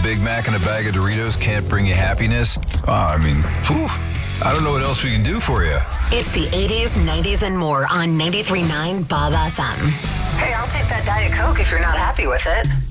Big Mac and a bag of Doritos can't bring you happiness, I don't know what else we can do for you. It's the 80s, 90s, and more on 93.9 Bob FM. Hey, I'll take that Diet Coke if you're not happy with it.